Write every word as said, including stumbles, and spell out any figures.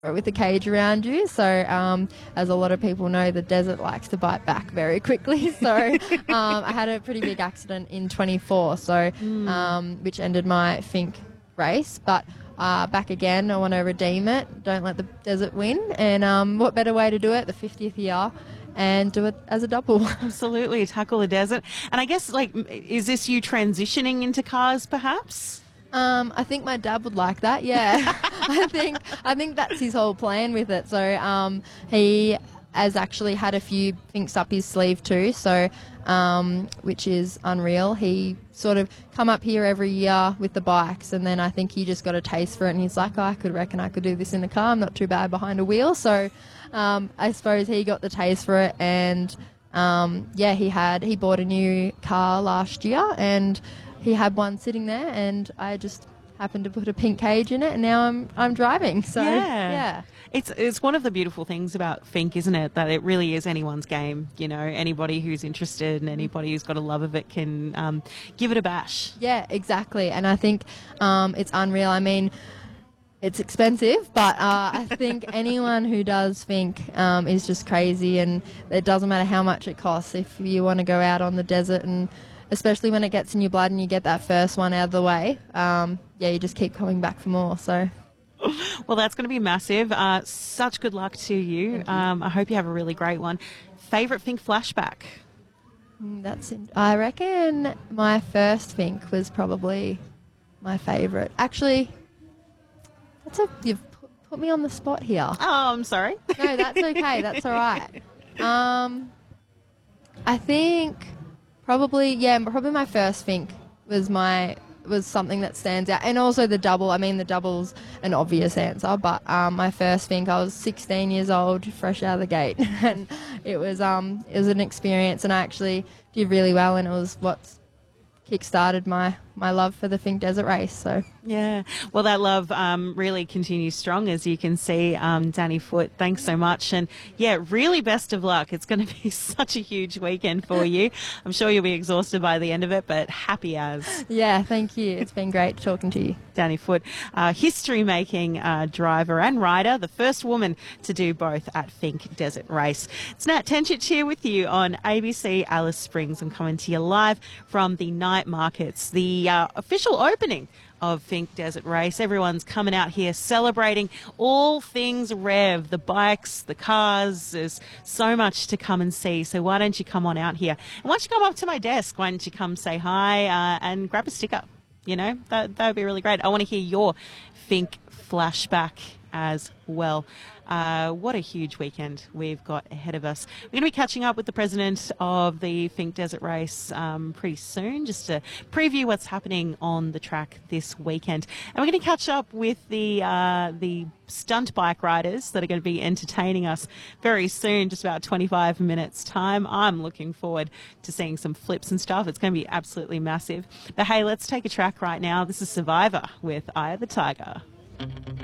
with the cage around you. So, um, as a lot of people know, the desert likes to bite back very quickly. So, um, I had a pretty big accident in twenty-four, so um, which ended my Fink race. But uh, back again, I want to redeem it. Don't let the desert win. And um, what better way to do it? The fiftieth year. And do it as a double. Absolutely, tackle the desert. And I guess, like, is this you transitioning into cars, perhaps? Um, I think my dad would like that. Yeah, I think I think that's his whole plan with it. So um, he has actually had a few thinks up his sleeve too. So um, which is unreal. He sort of come up here every year with the bikes, and then I think he just got a taste for it, and he's like, oh, I could reckon I could do this in a car. I'm not too bad behind a wheel. So um, I suppose he got the taste for it, and um, yeah, he had he bought a new car last year, and he had one sitting there, and I just happened to put a pink cage in it, and now I'm I'm driving. So Yeah. yeah. It's it's one of the beautiful things about Fink, isn't it? That it really is anyone's game. You know, anybody who's interested and anybody who's got a love of it can um, give it a bash. Yeah, exactly. And I think um, it's unreal. I mean, it's expensive, but uh, I think anyone who does Fink um, is just crazy, and it doesn't matter how much it costs. If you want to go out on the desert, and especially when it gets in your blood and you get that first one out of the way, um, yeah, you just keep coming back for more. So. Well, that's going to be massive. Uh, such good luck to you. Um, I hope you have a really great one. Favourite Fink flashback? Mm, That's. In, I reckon my first Fink was probably my favourite. Actually, that's a you've put, put me on the spot here. Oh, I'm sorry. No, that's okay. That's all right. Um, I think probably yeah, probably my first Fink was my was something that stands out, and also the double. I mean, the double's an obvious answer, but um, my first Fink, I was sixteen years old, fresh out of the gate, and it was um it was an experience, and I actually did really well, and it was what kick-started my my love for the Fink Desert Race. So Yeah. Well, that love um, really continues strong, as you can see. Um, Danny Foote, thanks so much. And yeah, really best of luck. It's going to be such a huge weekend for you. I'm sure you'll be exhausted by the end of it, but happy as. yeah, thank you. It's been great talking to you. Danny Foote, uh, history-making uh, driver and rider, the first woman to do both at Fink Desert Race. It's Nat Tenchich here with you on A B C Alice Springs. I'm coming to you live from the night markets, the uh, official opening of Fink Desert Race. Everyone's coming out here celebrating all things Rev, the bikes, the cars. There's so much to come and see. So why don't you come on out here? And why don't you come up to my desk? Why don't you come say hi uh, and grab a sticker? You know, that, that would be really great. I want to hear your Fink flashback as well. Uh, what a huge weekend we've got ahead of us. We're going to be catching up with the president of the Fink Desert Race um, pretty soon, just to preview what's happening on the track this weekend. And we're going to catch up with the uh, the stunt bike riders that are going to be entertaining us very soon, just about twenty-five minutes time. I'm looking forward to seeing some flips and stuff. It's going to be absolutely massive. But hey, let's take a track right now. This is Survivor with Eye of the Tiger.